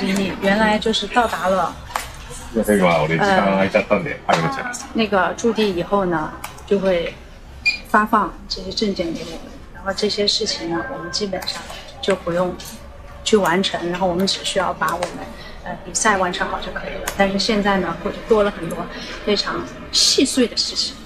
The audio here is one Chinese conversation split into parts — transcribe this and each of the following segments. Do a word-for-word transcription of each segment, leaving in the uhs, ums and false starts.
机原来就是到达了呃那个驻地以后呢，就会发放这些证件给我们，然后这些事情呢，我们基本上就不用去完成，然后我们只需要把我们呃比赛完成好就可以了。但是现在呢，会多了很多非常细碎的事情。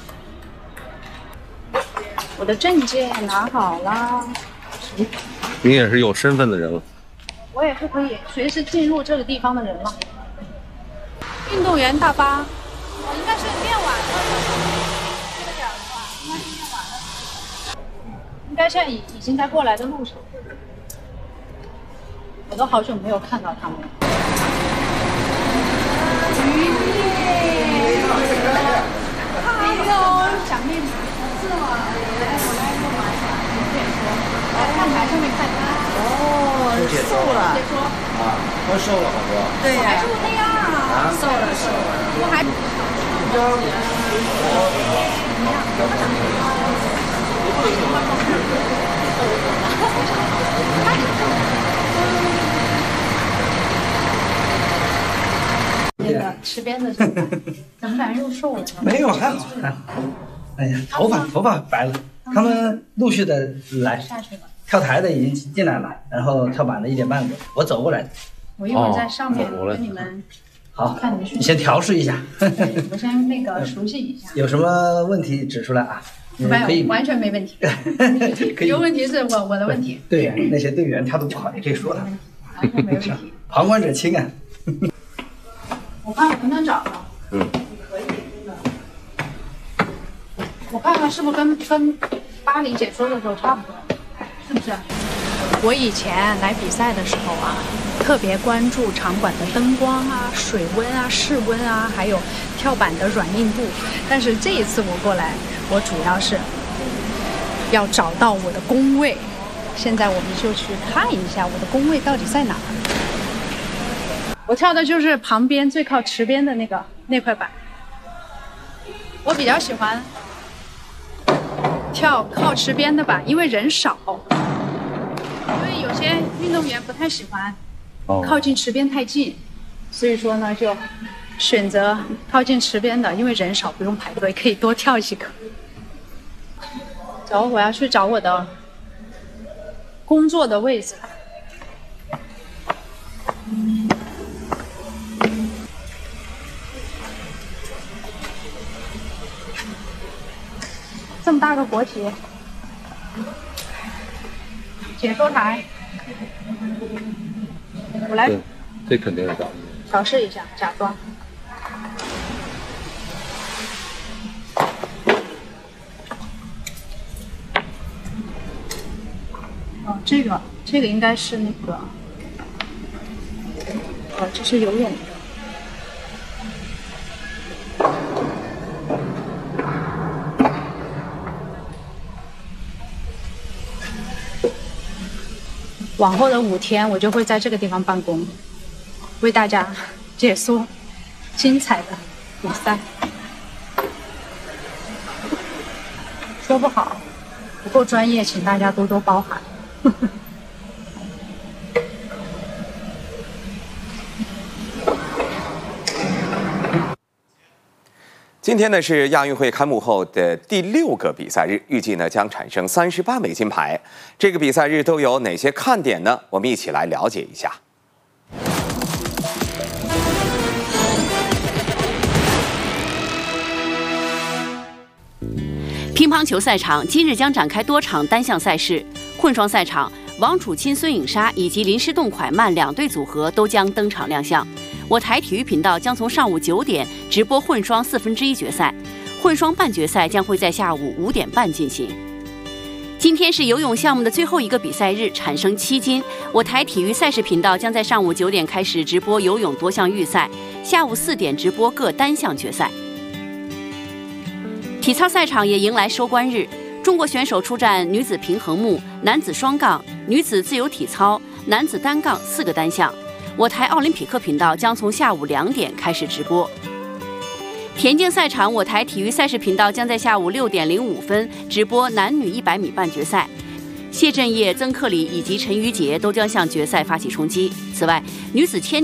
我的证件拿好了。 你也是有身份的人了。 我也是可以随时进入这个地方的人了。运动员大巴，我应该是练完了，这个点儿的话，应该是练完了，应该现在已已经在过来的路上。我都好久没有看到他们了。渔业，还有奖励是吗？来，我来弄完一下，你可以说，来看台上面看他。哦，瘦了。解说啊，都瘦了好多。 对呀。还是我那样啊。瘦了，瘦了。我还。那个吃边的怎么办？怎么感觉又瘦了？ 没有，还好还好。哎呀，头发头发白了。他们陆续的来。 下去了。 跳台的已经进来了，然后跳板的一点半个，我走过来的。 我一会儿在上面跟你们。 好， 看你们。 你先调试一下。 我先那个熟悉一下。 有什么问题指出来啊？ 没有，完全没问题。有问题是我我的问题。 队员那些队员跳得不好，你可以说他。 完全没问题。 旁观者清啊。 我看能不能找到。嗯。可以。我看看是不是跟跟巴黎解说的时候差不多，是不是？我以前来比赛的时候啊，特别关注场馆的灯光啊、水温啊、室温啊，还有跳板的软硬度。但是这一次我过来，我主要是要找到我的工位。现在我们就去看一下我的工位到底在哪儿。我跳的就是旁边最靠池边的那个那块板。我比较喜欢跳靠池边的板，因为人少。因为有些运动员不太喜欢靠近池边太近，所以说呢就选择靠近池边的，因为人少不用排队，可以多跳几个。走，我要去找我的工作的位置。这么大个国旗。解说台，我来， 这肯定是找调试一下，假装。哦，这个这个应该是那个，哦，这是游泳的。往后的五天，我就会在这个地方办公，为大家解说精彩的比赛。说不好，不够专业，请大家多多包涵。 今天呢是亚运会开幕后的第六个比赛日，预计呢将产生三十八枚金牌。这个比赛日都有哪些看点呢？我们一起来了解一下。 乒乓球赛场今日将展开多场单项赛事，混双赛场，王楚钦、孙颖莎以及林诗栋、蒯曼两队组合都将登场亮相。我台体育频道将从上午九点直播混双四分之一决赛，混双半决赛将会在下午五点半进行。今天是游泳项目的最后一个比赛日，产生七金。我台体育赛事频道将在上午九点开始直播游泳多项预赛，下午四点直播各单项决赛。体操赛场也迎来收官日，中国选手出战女子平衡木、男子双杠、女子自由体操、男子单杠四个单项。我台奥林匹克频道将从下午两点开始直播。田径赛场，我台体育赛事频道将在下午六点零五分直播男女一百米半决赛，谢震业、曾克里以及陈瑜杰都将向决赛发起冲击。此外，女子千